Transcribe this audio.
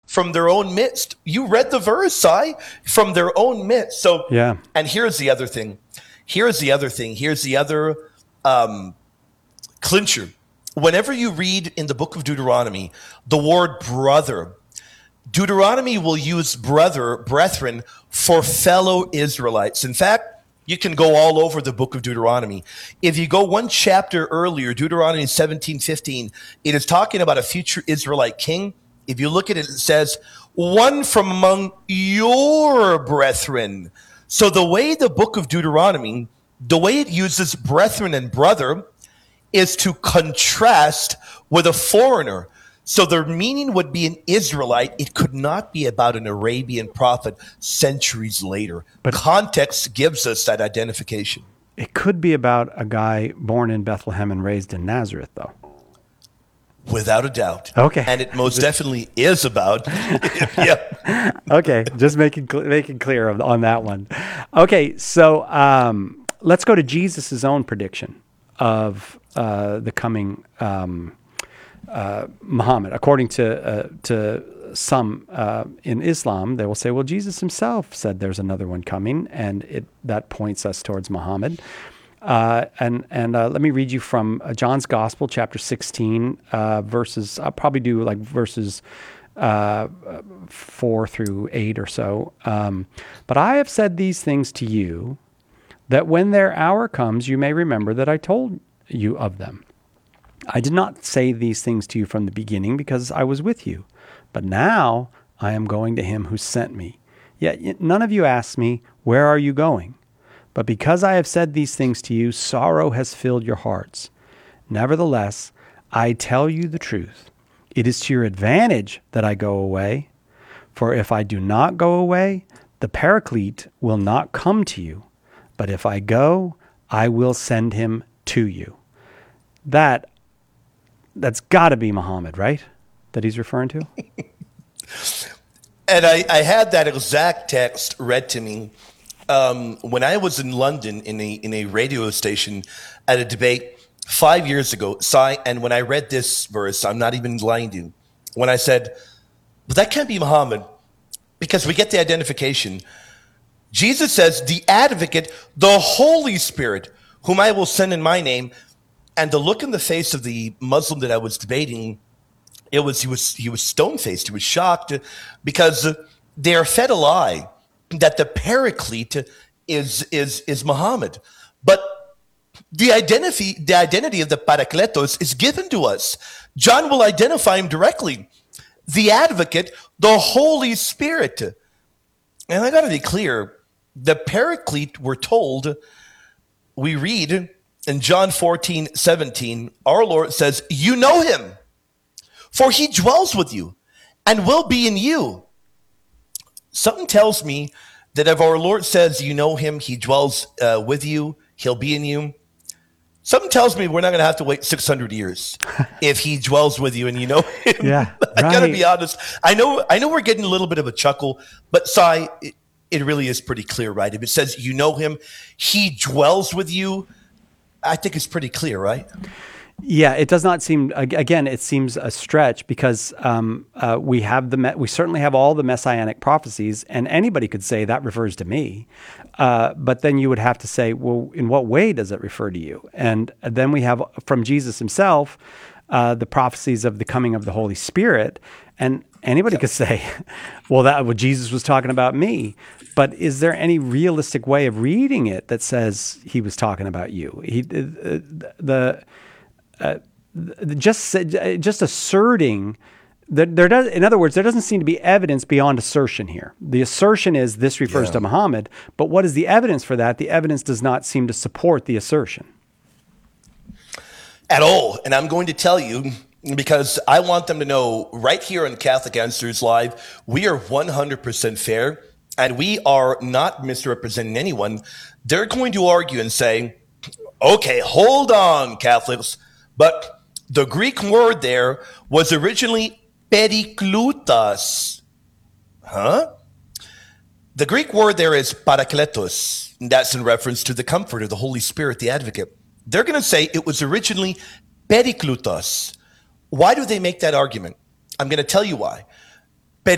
from their own midst. You read the verse, Si, from their own midst. So, yeah. And here's the other thing. Here's the other clincher. Whenever you read in the book of Deuteronomy the word brother, Deuteronomy will use brethren for fellow Israelites. In fact, you can go all over the book of Deuteronomy. If you go one chapter earlier, Deuteronomy 17:15, it is talking about a future Israelite king. If you look at it, it says, one from among your brethren. So the way the book of Deuteronomy, the way it uses brethren and brother is to contrast with a foreigner. So the meaning would be an Israelite. It could not be about an Arabian prophet centuries later. But context gives us that identification. It could be about a guy born in Bethlehem and raised in Nazareth, though. Without a doubt. Okay. And it most definitely is about. Yeah. Okay. Just making clear on that one. Okay. So let's go to Jesus' own prediction of the coming Muhammad. According to some in Islam, they will say, well, Jesus himself said there's another one coming, and that points us towards Muhammad. And let me read you from John's Gospel, chapter 16, verses. I'll probably do like verses 4 through 8 or so. But I have said these things to you, that when their hour comes, you may remember that I told you of them. I did not say these things to you from the beginning because I was with you. But now I am going to him who sent me. Yet none of you asked me, where are you going? But because I have said these things to you, sorrow has filled your hearts. Nevertheless, I tell you the truth. It is to your advantage that I go away. For if I do not go away, the Paraclete will not come to you. But if I go, I will send him to you. That's got to be Muhammad, right? That he's referring to? And I had that exact text read to me when I was in London in a radio station at a debate 5 years ago. And when I read this verse, I'm not even lying to you, when I said, well, that can't be Muhammad, because we get the identification. Jesus says, the advocate, the Holy Spirit, whom I will send in my name. And the look in the face of the Muslim that I was debating, he was stone-faced. He was shocked because they are fed a lie that the Paraclete is Muhammad. But the identity of the Parakletos is given to us. John will identify him directly. The advocate, the Holy Spirit. And I got to be clear, the Paraclete, we're told, we read in John 14:17, our Lord says, you know him, for he dwells with you and will be in you. Something tells me that if our Lord says you know him, he dwells with you, he'll be in you. Something tells me we're not going to have to wait 600 years if he dwells with you and you know him. Yeah, I got to be honest. I know we're getting a little bit of a chuckle, but it really is pretty clear, right? If it says you know him, he dwells with you, I think it's pretty clear, right? Yeah, it does not seem, again, it seems a stretch because we certainly have all the messianic prophecies, and anybody could say that refers to me. But then you would have to say, well, in what way does it refer to you? And then we have from Jesus himself, the prophecies of the coming of the Holy Spirit. And anybody could say, well, Jesus was talking about me. But is there any realistic way of reading it that says he was talking about you? Just asserting that in other words, there doesn't seem to be evidence beyond assertion here. The assertion is this refers to Muhammad, but what is the evidence for that? The evidence does not seem to support the assertion at all. And I'm going to tell you, because I want them to know right here on Catholic Answers Live, we are 100% fair and we are not misrepresenting anyone. They're going to argue and say, okay, hold on, Catholics. But the Greek word there was originally periklutas. Huh? The Greek word there is parakletos. And that's in reference to the Comforter, the Holy Spirit, the Advocate. They're going to say it was originally periklutos. Why do they make that argument? I'm going to tell you why.